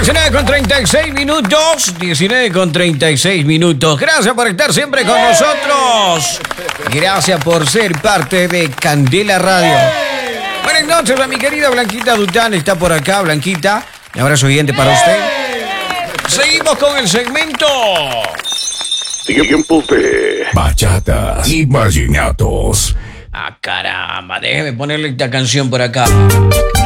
19:36. 19:36. Gracias por estar siempre con nosotros. Gracias por ser parte de Candela Radio. Buenas noches a mi querida Blanquita Dután. Está por acá, Blanquita. Un abrazo gigante para usted. Seguimos con el segmento. Tiempos de bachatas y vallenatos. Ah, caramba, déjeme ponerle esta canción por acá.